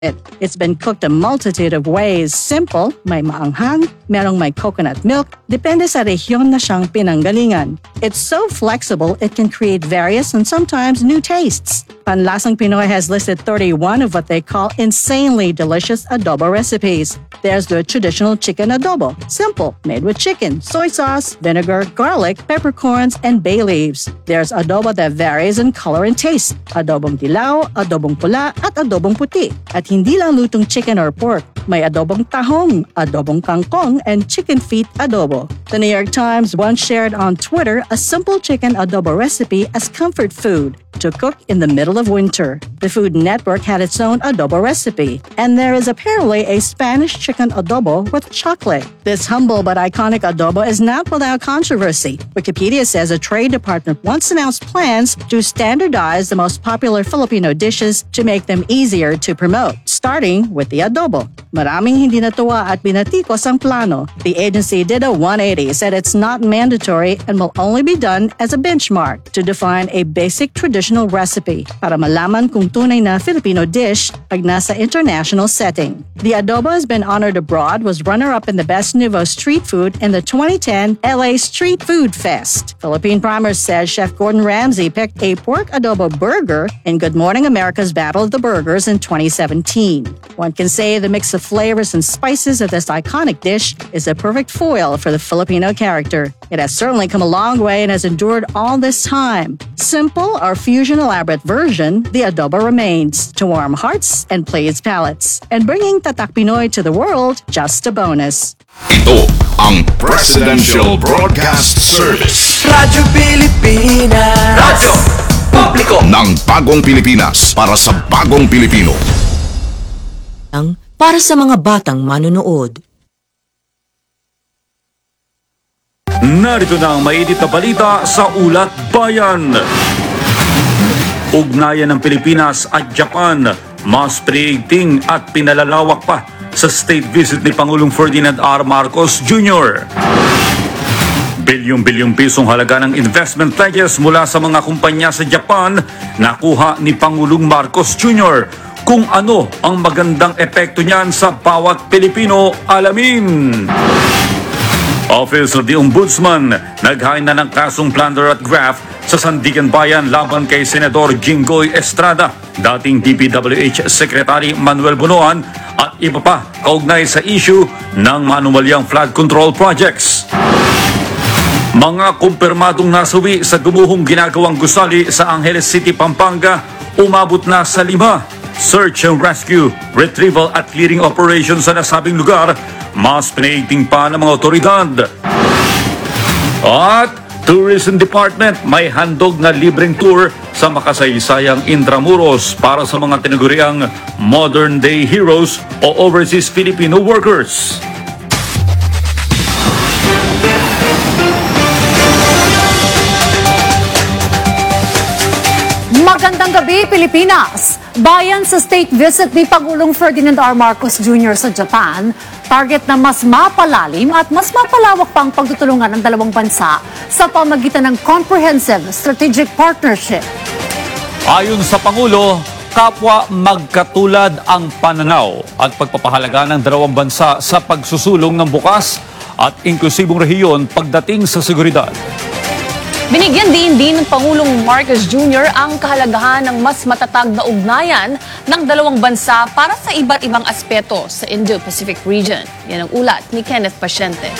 It's been cooked a multitude of ways. Simple, may maanghang, merong may coconut milk, depende sa rehiyon na siyang pinanggalingan. It's so flexible, it can create various and sometimes new tastes. Panlasang Pinoy has listed 31 of what they call insanely delicious adobo recipes. There's the traditional chicken adobo. Simple, made with chicken, soy sauce, vinegar, garlic, peppercorns, and bay leaves. There's adobo that varies in color and taste. Adobong dilaw, adobong pula, at adobong puti. At hindi lang lutong chicken or pork. May adobong tahong, adobong kangkong, and chicken feet adobo. The New York Times once shared on Twitter a simple chicken adobo recipe as comfort food to cook in the middle of winter. The Food Network had its own adobo recipe, and there is apparently a Spanish chicken adobo with chocolate. This humble but iconic adobo is not without controversy. Wikipedia says a trade department once announced plans to standardize the most popular Filipino dishes to make them easier to promote, starting with the adobo. Maraming hindi natuwa at binatikos ang plano. The agency did a 180, said it's not mandatory and will only be done as a benchmark to define a basic traditional recipe para malaman kung tunay na Filipino dish pag nasa international setting. The adobo has been honored abroad, was runner-up in the Best Nouveau Street Food in the 2010 LA Street Food Fest. Philippine Primer says Chef Gordon Ramsay picked a pork adobo burger in Good Morning America's Battle of the Burgers in 2017. One can say the mix of flavors and spices of this iconic dish is a perfect foil for the Filipino character. It has certainly come a long way and has endured all this time. Simple or fusion elaborate version, the adobo remains to warm hearts and please palates. And bringing Tatak Pinoy to the world, just a bonus. Ito ang Presidential Broadcast Service. Radyo Pilipinas. Radyo Publiko ng Bagong Pilipinas para sa Bagong Pilipino. Para sa mga batang manonood. Narito na ang mainit na balita sa Ulat Bayan. Ugnayan ng Pilipinas at Japan, mas creating at pinalalawak pa sa state visit ni Pangulong Ferdinand R. Marcos Jr. Bilyong-bilyong pisong halaga ng investment pledges mula sa mga kumpanya sa Japan nakuha ni Pangulong Marcos Jr. Kung ano ang magandang epekto niyan sa bawat Pilipino, alamin. Office of the Ombudsman naghain na ng kasong plunder at graft sa Sandigan Bayan laban kay Senador Jinggoy Estrada, dating DPWH Secretary Manuel Bunoan at iba pa kaugnay sa issue ng manuwalyang flood control projects. Mga kumpirmadong nasawi sa gumuhong ginagawang gusali sa Angeles City, Pampanga, umabot na sa 5. Search and rescue, retrieval at clearing operations sa nasabing lugar, mas pinaigting pa ng mga otoridad. At Tourism Department may handog na libreng tour sa makasaysayang Intramuros para sa mga tinaguriang modern day heroes o overseas Filipino workers. Magandang gabi, Pilipinas! Bayan sa state visit ni Pangulong Ferdinand R. Marcos Jr. sa Japan, target na mas mapalalim at mas mapalawak pang pagtutulungan ng dalawang bansa sa pamagitan ng comprehensive strategic partnership. Ayon sa Pangulo, kapwa magkatulad ang pananaw at pagpapahalaga ng dalawang bansa sa pagsusulong ng bukas at inklusibong rehiyon pagdating sa seguridad. Binigyan din ng Pangulong Marcos Jr. ang kahalagahan ng mas matatag na ugnayan ng dalawang bansa para sa iba't ibang aspeto sa Indo-Pacific region. Yan ang ulat ni Kenneth Pasyente.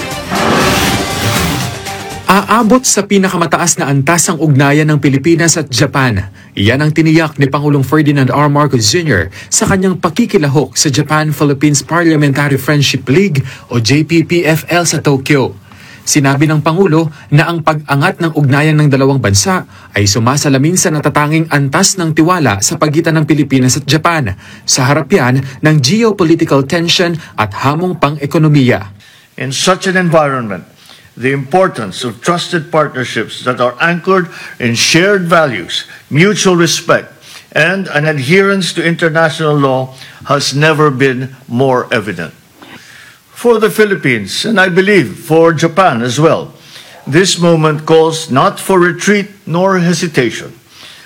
Aabot sa pinakamataas na antas ang ugnayan ng Pilipinas at Japan. Iyan ang tiniyak ni Pangulong Ferdinand R. Marcos Jr. sa kanyang pakikilahok sa Japan-Philippines Parliamentary Friendship League o JPPFL sa Tokyo. Sinabi ng Pangulo na ang pag-angat ng ugnayan ng dalawang bansa ay sumasalamin sa natatanging antas ng tiwala sa pagitan ng Pilipinas at Japan sa harap yan ng geopolitical tension at hamong pang-ekonomiya. In such an environment, the importance of trusted partnerships that are anchored in shared values, mutual respect, and an adherence to international law has never been more evident. For the Philippines, and I believe for Japan as well, this moment calls not for retreat nor hesitation,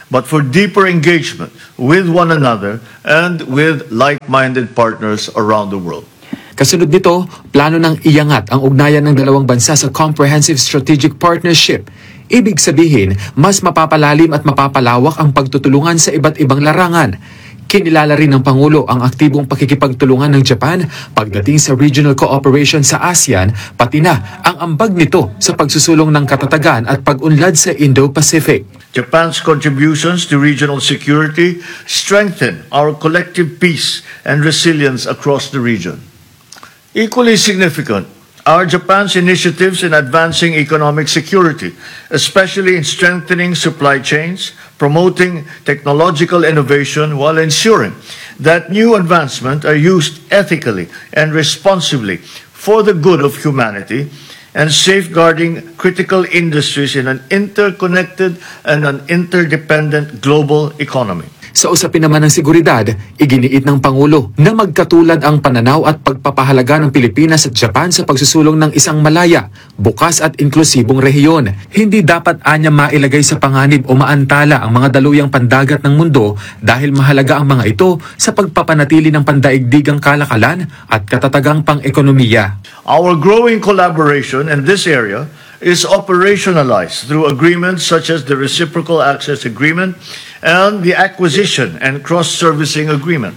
but for deeper engagement with one another and with like-minded partners around the world. Kasunod nito, plano ng iangat ang ugnayan ng dalawang bansa sa Comprehensive Strategic Partnership. Ibig sabihin, mas mapapalalim at mapapalawak ang pagtutulungan sa iba't ibang larangan. Kinilala rin ng Pangulo ang aktibong pakikipagtulungan ng Japan pagdating sa regional cooperation sa ASEAN, pati na ang ambag nito sa pagsusulong ng katatagan at pag-unlad sa Indo-Pacific. Japan's contributions to regional security strengthen our collective peace and resilience across the region. Equally significant are Japan's initiatives in advancing economic security, especially in strengthening supply chains, promoting technological innovation while ensuring that new advancements are used ethically and responsibly for the good of humanity, and safeguarding critical industries in an interconnected and an interdependent global economy. Sa usapin naman ng seguridad, iginiit ng Pangulo na magkatulad ang pananaw at pagpapahalaga ng Pilipinas at Japan sa pagsusulong ng isang malaya, bukas at inklusibong rehiyon. Hindi dapat anya mailagay sa panganib o maantala ang mga daluyang pandagat ng mundo dahil mahalaga ang mga ito sa pagpapanatili ng pandaigdigang kalakalan at katatagang pang-ekonomiya. Our growing collaboration in this area is operationalized through agreements such as the Reciprocal Access Agreement and the Acquisition and Cross-Servicing Agreement.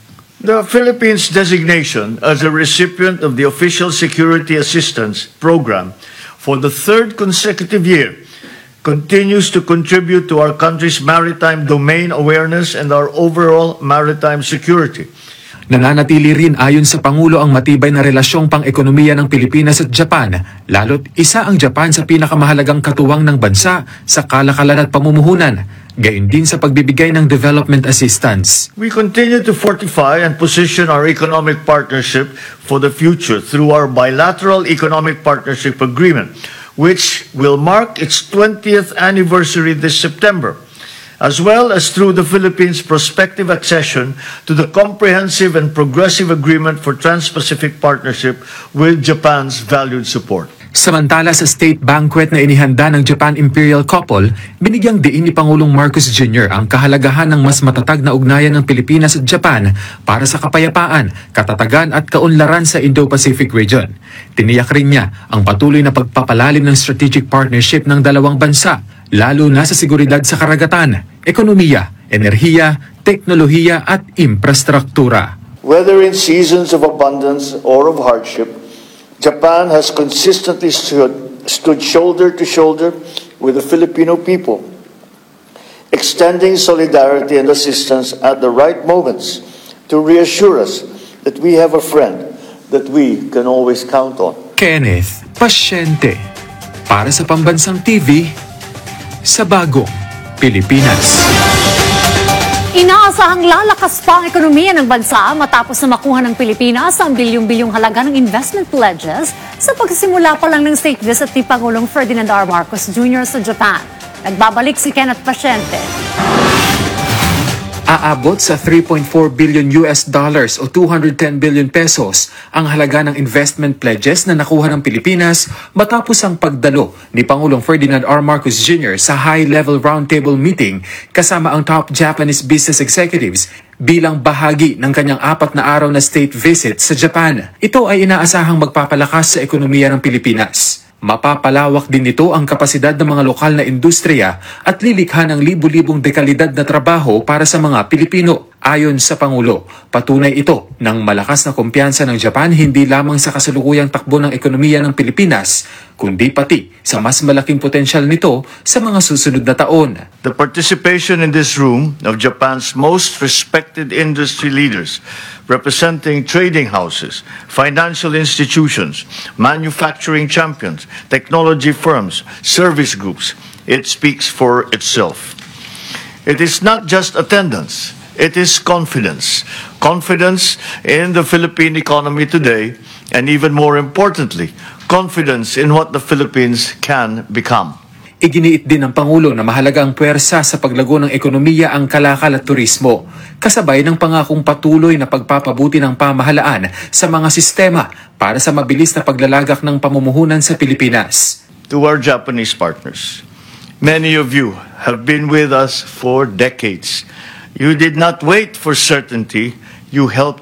The Philippines' designation as a recipient of the Official Security Assistance Program for the third consecutive year continues to contribute to our country's maritime domain awareness and our overall maritime security. Nananatili rin ayon sa Pangulo ang matibay na relasyong pang-ekonomiya ng Pilipinas at Japan, lalo't isa ang Japan sa pinakamahalagang katuwang ng bansa sa kalakalan at pamumuhunan, gayon din sa pagbibigay ng development assistance. We continue to fortify and position our economic partnership for the future through our bilateral economic partnership agreement, which will mark its 20th anniversary this September, as well as through the Philippines' prospective accession to the Comprehensive and Progressive Agreement for Trans-Pacific Partnership with Japan's valued support. Samantala sa state banquet na inihanda ng Japan Imperial Couple, binigyang diin ni Pangulong Marcos Jr. ang kahalagahan ng mas matatag na ugnayan ng Pilipinas at Japan para sa kapayapaan, katatagan at kaunlaran sa Indo-Pacific region. Tiniyak rin niya ang patuloy na pagpapalalim ng strategic partnership ng dalawang bansa, lalo na sa seguridad sa karagatan, ekonomiya, enerhiya, teknolohiya at infrastruktura. Whether in seasons of abundance or of hardship, Japan has consistently stood shoulder to shoulder with the Filipino people, extending solidarity and assistance at the right moments to reassure us that we have a friend that we can always count on. Kenneth Pasyente, para sa Pambansang TV, sa Bagong Pilipinas. Inaasahang lalakas pa ang ekonomiya ng bansa matapos na makuha ng Pilipinas ang bilyong-bilyong halaga ng investment pledges sa pagsisimula pa lang ng state visit ni Pangulong Ferdinand R. Marcos Jr. sa Japan. Nagbabalik si Kenneth Pasyente. Aabot sa 3.4 billion US dollars o 210 billion pesos ang halaga ng investment pledges na nakuha ng Pilipinas matapos ang pagdalo ni Pangulong Ferdinand R. Marcos Jr. sa high-level roundtable meeting kasama ang top Japanese business executives bilang bahagi ng kanyang 4 na araw na state visit sa Japan. Ito ay inaasahang magpapalakas sa ekonomiya ng Pilipinas. Mapapalawak din nito ang kapasidad ng mga lokal na industriya at lilikha ng libu-libong dekalidad na trabaho para sa mga Pilipino. Ayon sa Pangulo, patunay ito ng malakas na kumpiyansa ng Japan hindi lamang sa kasalukuyang takbo ng ekonomiya ng Pilipinas, kundi pati sa mas malaking potensyal nito sa mga susunod na taon. The participation in this room of Japan's most respected industry leaders, representing trading houses, financial institutions, manufacturing champions, technology firms, service groups, it speaks for itself. It is not just attendance. It is confidence. Confidence in the Philippine economy today, and even more importantly, confidence in what the Philippines can become. Iginiit din ng Pangulo na mahalaga ang puwersa sa paglago ng ekonomiya ang kalakal at turismo, kasabay ng pangakong patuloy na pagpapabuti ng pamahalaan sa mga sistema para sa mabilis na paglalagak ng pamumuhunan sa Pilipinas. To our Japanese partners, many of you have been with us for decades. You did not wait for certainty, you helped